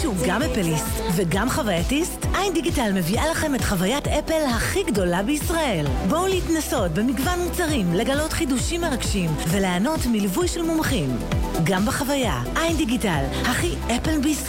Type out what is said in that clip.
שהוא גם אפליסט וגם חווייתיסט, עין דיגיטל מביאה לכם את חוויית אפל הכי גדולה בישראל. בואו להתנסות במגוון מוצרים, לגלות חידושים מרגשים וליהנות מליווי של מומחים. גם בחוויה, עין דיגיטל, הכי אפל בישראל.